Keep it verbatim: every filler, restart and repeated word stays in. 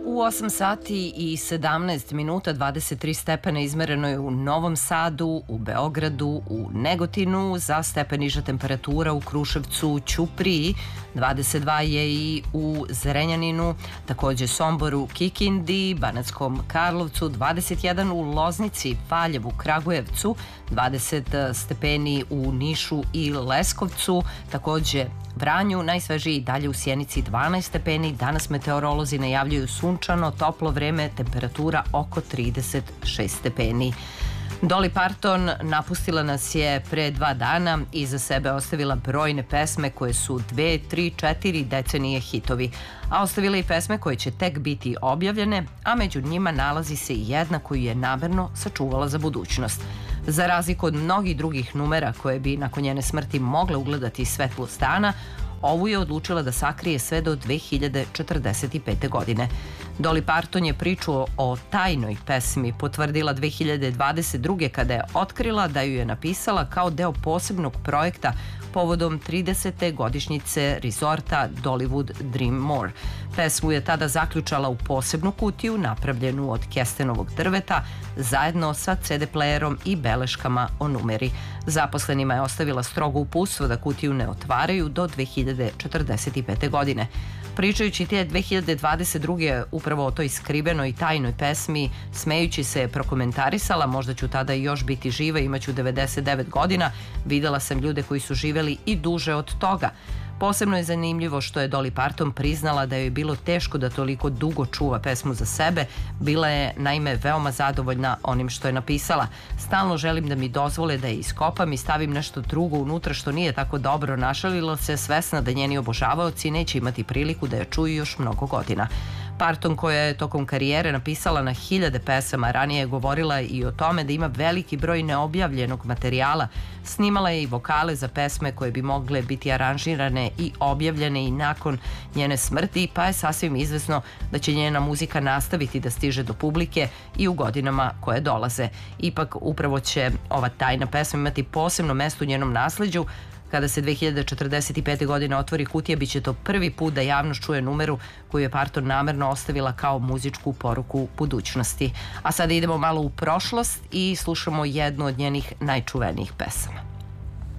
U osam sati i sedamnaest minuta, dvadeset tri stepena izmereno je u Novom Sadu, u Beogradu, u Negotinu, za stepen niža temperatura u Kruševcu, Ćupriji, dvadeset dva je i u Zrenjaninu, takođe Somboru, Kikindi, Banatskom Karlovcu, dvadeset jedan u Loznici, Valjevu, Kragujevcu, dvadeset stepeni u Nišu i Leskovcu, takođe Vranju, najsvežiji dalje u Sjenici dvanaest stepeni, danas meteorolozi najavljaju sunčano, toplo vreme, temperatura oko trideset šest stepeni. Dolly Parton napustila nas je pre dva dana i iza sebe ostavila brojne pesme koje su dve, tri, četiri decenije hitovi, a ostavila i pesme koje će tek biti objavljene, a među njima nalazi se i jedna koju je namerno sačuvala za budućnost. Za razliku od mnogih drugih numera koje bi nakon njene smrti mogle ugledati svetlost dana, ovu je odlučila da sakrije sve do dve hiljade četrdeset pete. godine. Dolly Parton je priču o tajnoj pesmi potvrdila dve hiljade dvadeset druge. kada je otkrila da ju je napisala kao deo posebnog projekta povodom tridesete godišnjice rezorta Dollywood Dream More. Pesmu je tada zaključala u posebnu kutiju napravljenu od kestenovog drveta zajedno sa ce de plejerom i beleškama o numeri. Zaposlenima je ostavila strogo uputstvo da kutiju ne otvaraju do dve hiljade četrdeset pete. godine. Pričajući te dve hiljade dvadeset druge. upravo o toj skrivenoj tajnoj pesmi, smejući se je prokomentarisala, možda ću tada još biti živa, imaću devedeset devet godina, videla sam ljude koji su živeli i duže od toga. Posebno je zanimljivo što je Dolly Parton priznala da joj je bilo teško da toliko dugo čuva pesmu za sebe. Bila je naime veoma zadovoljna onim što je napisala. Stalno želim da mi dozvole da je iskopam i stavim nešto drugo unutra što nije tako dobro, našalila se, svesna da njeni obožavaoci neće imati priliku da je čuju još mnogo godina. Parton, koja je tokom karijere napisala na hiljade pesama, ranije je govorila i o tome da ima veliki broj neobjavljenog materijala. Snimala je i vokale za pesme koje bi mogle biti aranžirane i objavljene i nakon njene smrti, pa je sasvim izvesno da će njena muzika nastaviti da stiže do publike i u godinama koje dolaze. Ipak, upravo će ova tajna pesma imati posebno mesto u njenom nasleđu. Kada se dve hiljade četrdeset pete. godine otvori kutija, bit će to prvi put da javnost čuje numeru koju je Parton namerno ostavila kao muzičku poruku budućnosti. A sada idemo malo u prošlost i slušamo jednu od njenih najčuvenijih pesama.